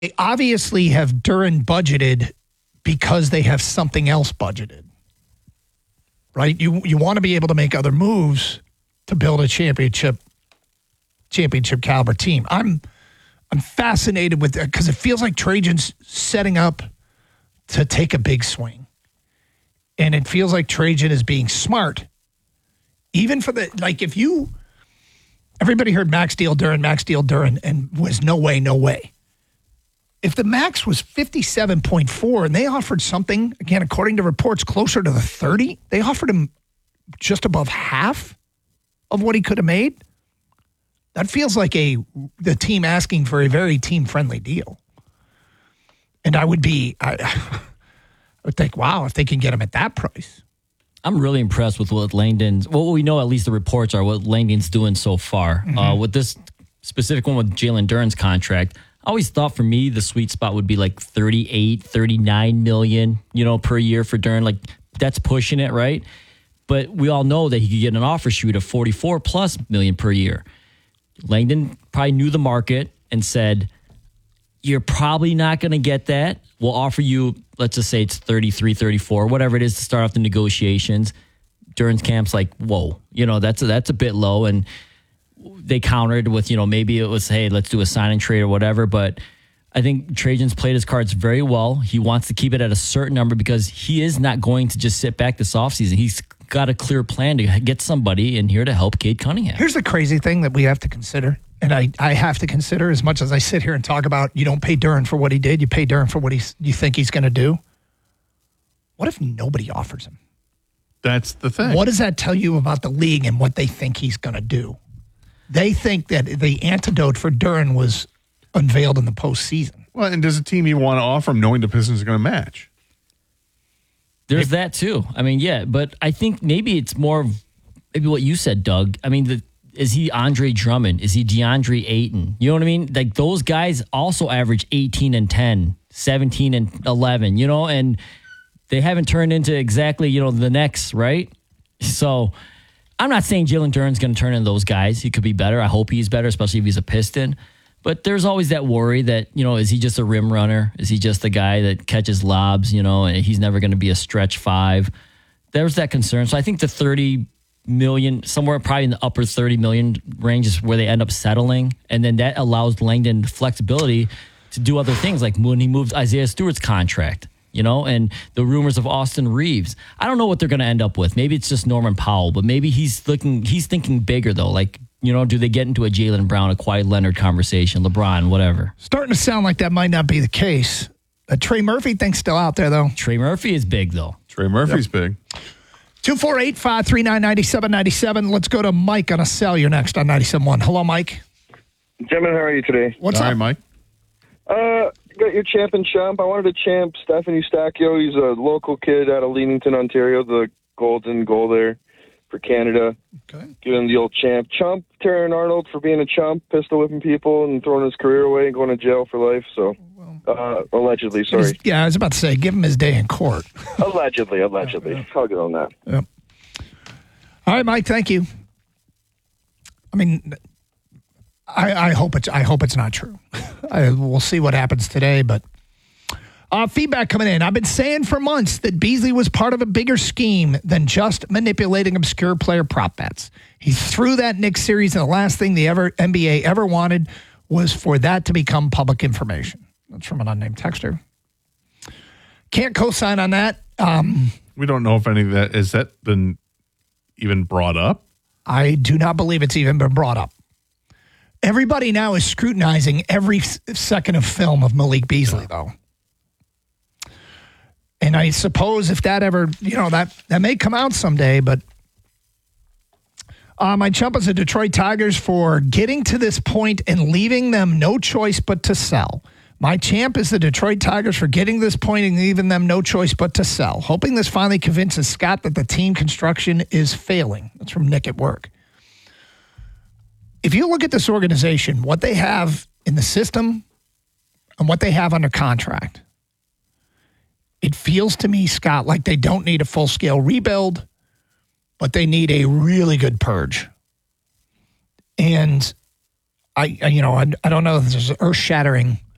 They obviously have Duran budgeted because they have something else budgeted, right? You want to be able to make other moves to build a championship caliber team. I'm fascinated with that because it feels like Trajan's setting up to take a big swing. And it feels like Trajan is being smart. Even for everybody heard Max Deal Duran, and was no way. If the max was 57.4 and they offered something, again, according to reports, closer to the 30, they offered him just above half of what he could have made. That feels like the team asking for a very team-friendly deal. And I would think, wow, if they can get him at that price. I'm really impressed with what Langdon's, well, we know at least the reports are what Langdon's doing so far. Mm-hmm. With this specific one with Jalen Duran's contract, I always thought for me the sweet spot would be like 38, 39 million, per year for Duran. Like that's pushing it, right? But we all know that he could get an offer sheet of 44 plus million per year. Langdon probably knew the market and said, you're probably not going to get that. We'll offer you, let's just say it's 33, 34, whatever it is to start off the negotiations. Duran's camp's like, whoa, that's a bit low. And they countered with, maybe it was, hey, let's do a sign and trade or whatever. But I think Trajan's played his cards very well. He wants to keep it at a certain number because he is not going to just sit back this offseason. He's got a clear plan to get somebody in here to help Cade Cunningham. Here's the crazy thing that we have to consider. And I have to consider, as much as I sit here and talk about you don't pay Duran for what he did, you pay Duran for what you think he's going to do. What if nobody offers him? That's the thing. What does that tell you about the league and what they think he's going to do? They think that the antidote for Duran was unveiled in the postseason. Well, and does a team even want to offer him knowing the Pistons are going to match? There's that too. I mean, yeah, but I think maybe it's more maybe what you said, Doug. I mean, is he Andre Drummond? Is he DeAndre Ayton? You know what I mean? Like those guys also average 18 and 10, 17 and 11, and they haven't turned into exactly, the next, right? So I'm not saying Jalen Duran's going to turn into those guys. He could be better. I hope he's better, especially if he's a Piston. But there's always that worry that, is he just a rim runner? Is he just the guy that catches lobs, and he's never going to be a stretch five? There's that concern. So I think the 30 million, somewhere probably in the upper 30 million range is where they end up settling. And then that allows Langdon flexibility to do other things, like when he moved Isaiah Stewart's contract, and the rumors of Austin Reeves. I don't know what they're going to end up with. Maybe it's just Norman Powell, but maybe he's thinking bigger though. Like, do they get into a Jaylen Brown, a Kawhi Leonard conversation, LeBron, whatever? Starting to sound like that might not be the case. Trey Murphy thing's still out there though. Trey Murphy is big though. Trey Murphy's big. 248-539-9797. Let's go to Mike on a cell. You're next on 97.1. Hello, Mike. Gentlemen, how are you today? What's up? Hi, Mike. Got your champ and chump. I wanted to champ Stephen Eustachio. He's a local kid out of Leamington, Ontario, the golden goal there for Canada. Okay. Give him the old champ. Chump Terran Arnold for being a chump, pistol whipping people and throwing his career away and going to jail for life. So, allegedly, sorry. Yeah, I was about to say, give him his day in court. Allegedly. I'll get on that. Yep. All right, Mike, thank you. I mean, I hope it's not true. We'll see what happens today, but feedback coming in. I've been saying for months that Beasley was part of a bigger scheme than just manipulating obscure player prop bets. He threw that Knicks series, and the last thing the NBA ever wanted was for that to become public information. That's from an unnamed texter. Can't co-sign on that. We don't know if any of that has that been even brought up. I do not believe it's even been brought up. Everybody now is scrutinizing every second of film of Malik Beasley, though. And I suppose if that ever, that may come out someday, but my chump is the Detroit Tigers for getting to this point and leaving them no choice but to sell. My champ is the Detroit Tigers for getting to this point and leaving them no choice but to sell. Hoping this finally convinces Scott that the team construction is failing. That's from Nick at work. If you look at this organization, what they have in the system and what they have under contract, it feels to me, Scott, like they don't need a full-scale rebuild, but they need a really good purge. And I don't know if this is earth-shattering